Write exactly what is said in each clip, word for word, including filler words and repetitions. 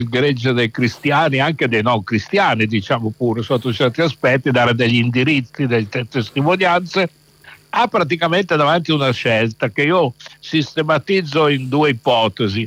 gregge dei cristiani, anche dei non cristiani, diciamo pure, sotto certi aspetti, dare degli indirizzi, delle testimonianze, ha praticamente davanti una scelta che io sistematizzo in due ipotesi: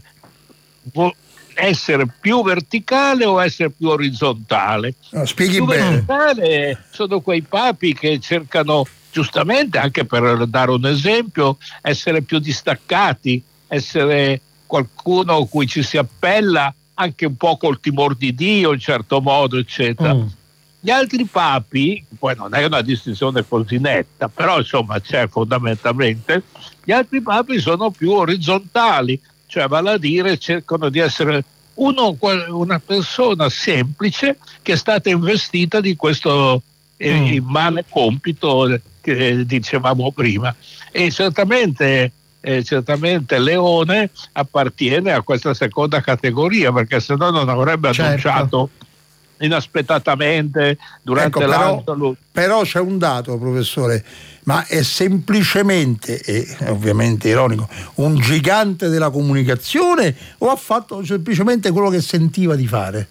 essere più verticale o essere più orizzontale. No, spieghi più bene. Verticale sono quei papi che cercano, giustamente, anche per dare un esempio, essere più distaccati, essere qualcuno a cui ci si appella anche un po' col timore di Dio in certo modo, eccetera. Mm. Gli altri papi, poi non è una distinzione così netta, però insomma c'è fondamentalmente, gli altri papi sono più orizzontali, cioè vale a dire cercano di essere uno, una persona semplice che è stata investita di questo eh, mm. immane compito che dicevamo prima. E certamente, eh, certamente Leone appartiene a questa seconda categoria, perché se no non avrebbe certo. annunciato inaspettatamente durante ecco, l'anno. Però, però c'è un dato, professore, ma è semplicemente, e ovviamente ironico, un gigante della comunicazione o ha fatto semplicemente quello che sentiva di fare?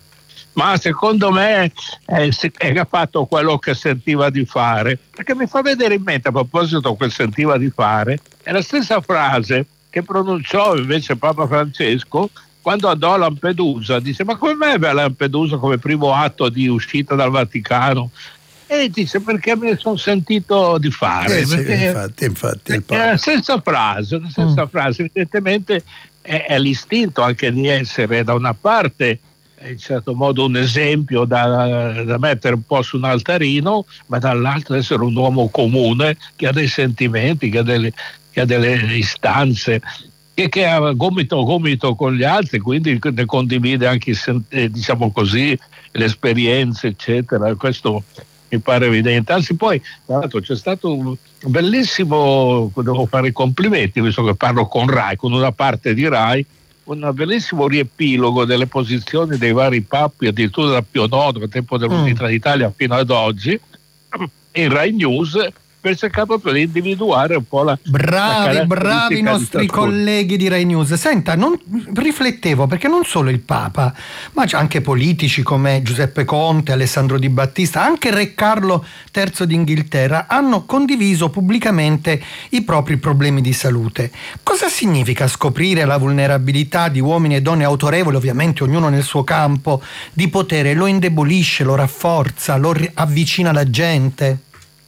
Ma secondo me eh, ha fatto quello che sentiva di fare, perché mi fa vedere in mente, a proposito quel sentiva di fare, è la stessa frase che pronunciò invece Papa Francesco quando andò a Lampedusa. Dice: ma come mai va a Lampedusa come primo atto di uscita dal Vaticano? E dice: perché me ne sono sentito di fare. Eh sì, perché, infatti, infatti il è la stessa frase, la stessa mm. frase, evidentemente è, è l'istinto anche di essere da una parte in certo modo un esempio da, da mettere un po' su un altarino, ma dall'altro essere un uomo comune che ha dei sentimenti, che ha delle, che ha delle istanze, e che ha gomito a gomito con gli altri, quindi ne condivide anche, eh, diciamo così, le esperienze, eccetera. Questo mi pare evidente. Anzi, poi tra l'altro c'è stato un bellissimo, devo fare i complimenti, visto che parlo con Rai, con una parte di Rai, un bellissimo riepilogo delle posizioni dei vari papi, addirittura da Pio nono, al tempo dell'Unità mm. d'Italia fino ad oggi, in Rai News, per cercare proprio di individuare un po' la bravi, la bravi i nostri colleghi di Rai News. Senta, non, riflettevo, perché non solo il Papa, ma c'è anche politici come Giuseppe Conte, Alessandro Di Battista, anche Re Carlo terzo d'Inghilterra hanno condiviso pubblicamente i propri problemi di salute. Cosa significa scoprire la vulnerabilità di uomini e donne autorevoli, ovviamente ognuno nel suo campo, di potere? Lo indebolisce, lo rafforza, lo avvicina alla gente?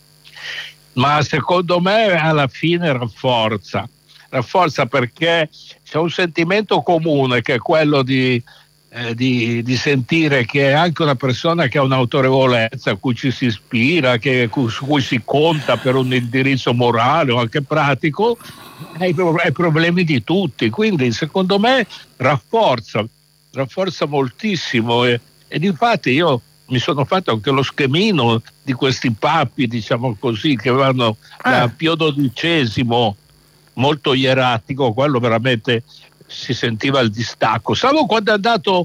Ma secondo me alla fine rafforza, rafforza perché c'è un sentimento comune che è quello di, eh, di, di sentire che anche una persona che ha un'autorevolezza a cui ci si ispira, che, su cui si conta per un indirizzo morale o anche pratico, ha i, ha i problemi di tutti, quindi secondo me rafforza, rafforza moltissimo e, ed infatti io mi sono fatto anche lo schemino di questi papi, diciamo così, che avevano ah. da Pio dodicesimo, molto ieratico, quello veramente si sentiva il distacco. Salvo quando è andato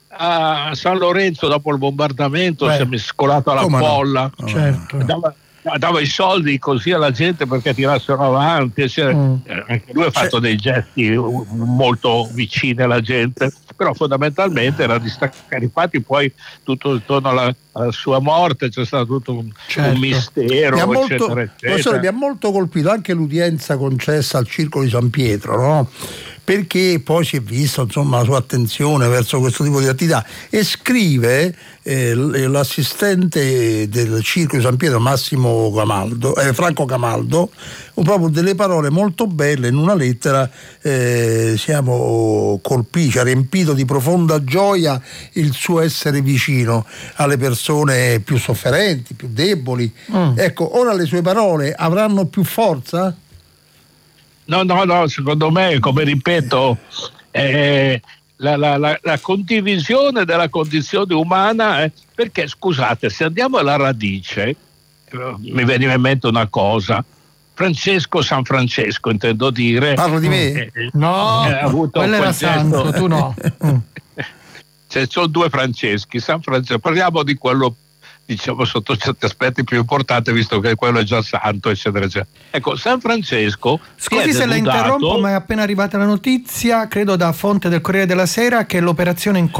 a San Lorenzo dopo il bombardamento, Beh, si è mescolato alla folla, no? Certo. dava, dava i soldi così alla gente perché tirassero avanti, cioè, mm. anche lui ha fatto dei gesti molto vicini alla gente, però fondamentalmente era distaccare. Infatti poi tutto intorno alla, alla sua morte c'è stato tutto un, certo. un mistero, mi ha molto, eccetera, eccetera. Mi ha molto colpito anche l'udienza concessa al Circolo di San Pietro, no? Perché poi si è visto insomma la sua attenzione verso questo tipo di attività, e scrive eh, l'assistente del Circolo di San Pietro Massimo Camaldo, eh, Franco Camaldo, proprio delle parole molto belle in una lettera. eh, siamo colpiti, ci ha riempito di profonda gioia il suo essere vicino alle persone più sofferenti, più deboli. Mm. Ecco, ora le sue parole avranno più forza? No, no, no, secondo me, come ripeto, eh, la, la, la, la condivisione della condizione umana, eh, perché scusate, se andiamo alla radice, eh, mi veniva in mente una cosa. Francesco San Francesco, intendo dire. Parlo di me? Eh, no, eh, avuto quello era santo, tu no. Cioè, sono due Franceschi. San Francesco, parliamo di quello, diciamo, sotto certi aspetti più importante, visto che quello è già santo, eccetera, eccetera. Ecco, San Francesco. Scusi se la interrompo, ma è appena arrivata la notizia, credo da fonte del Corriere della Sera, che l'operazione in